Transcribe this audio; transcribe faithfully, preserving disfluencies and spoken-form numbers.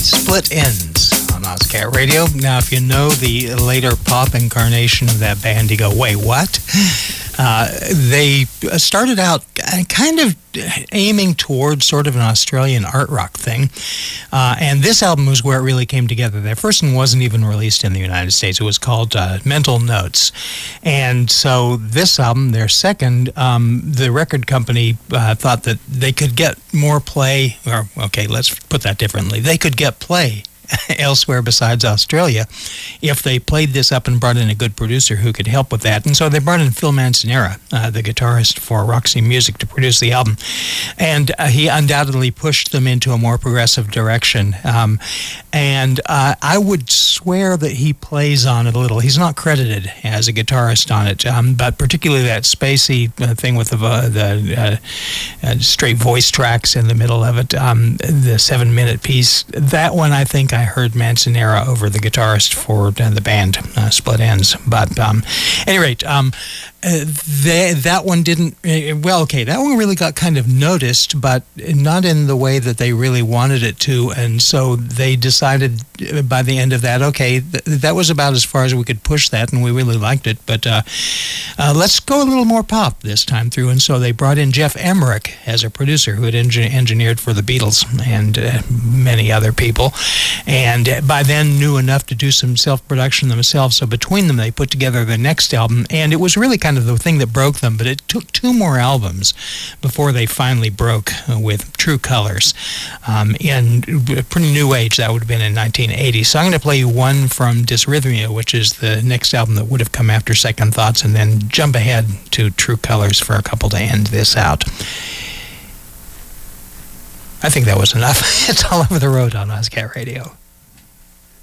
Split Ends on Ozcat Radio. Now, if you know the later pop incarnation of that band, you go, wait, what? Uh, they started out kind of aiming towards sort of an Australian art rock thing. Uh, and this album was where it really came together. Their first one wasn't even released in the United States. It was called uh, Mental Notes. And so this album, their second, um, the record company uh, thought that they could get more play, or okay, let's put that differently. They could get play elsewhere besides Australia if they played this up and brought in a good producer who could help with that. And so they brought in Phil Manzanera, uh, the guitarist for Roxy Music, to produce the album. And uh, he undoubtedly pushed them into a more progressive direction. Um, and uh, I would swear that he plays on it a little. He's not credited as a guitarist on it, um, but particularly that spacey uh, thing with the, uh, the uh, uh, straight voice tracks in the middle of it, um, the seven-minute piece, that one I think I I heard Manzanera over the guitarist for uh, the band, uh, Split Ends. But um, at any rate, um, uh, they, that one didn't, uh, well, okay, that one really got kind of noticed, but not in the way that they really wanted it to. And so they decided by the end of that, okay, th- that was about as far as we could push that, and we really liked it. But uh, uh, let's go a little more pop this time through. And so they brought in Jeff Emmerich as a producer who had engi- engineered for the Beatles and uh, many other people. And by then knew enough to do some self-production themselves. So between them, they put together the next album. And it was really kind of the thing that broke them. But it took two more albums before they finally broke uh, with True Colors. Um, in a pretty new age, that would have been in nineteen eighty. So I'm going to play you one from Dysrhythmia, which is the next album that would have come after Second Thoughts, and then jump ahead to True Colors for a couple to end this out. I think that was enough. It's All Over the Road on Ozcat Radio.